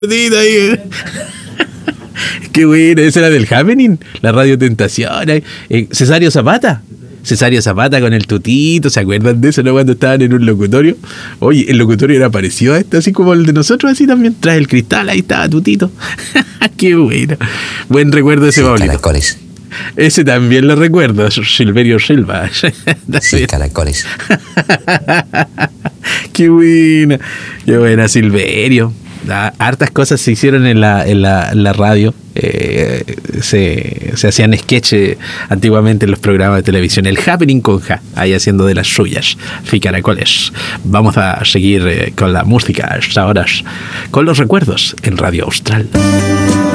Tutito ahí. Qué bueno, esa era del Happening, la Radio Tentación. Cesario Zapata. Cesario Zapata con el tutito, ¿se acuerdan de eso, no? Cuando estaban en un locutorio. Oye, el locutorio era parecido a este, así como el de nosotros, así también. Tras el cristal, ahí estaba tutito. Qué bueno. Buen recuerdo ese, Pablito. Caracoles. Ese también lo recuerdo, Silverio Silva. Sí, caracoles. Qué buena, Silverio. Hartas cosas se hicieron en la radio. Se hacían sketches antiguamente en los programas de televisión. El Happening con Ja, ahí haciendo de las suyas. Caracoles. Vamos a seguir con la música a estas horas, con los recuerdos en Radio Austral.